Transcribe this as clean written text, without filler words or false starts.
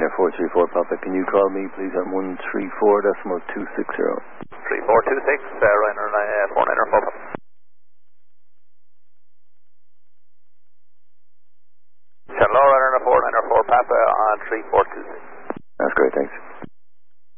Ryanair 434 Papa, can you call me please on 134.260? 3426, Ryanair 494 Papa. Hello, Ryanair 494 Papa on 3426. That's great, thanks.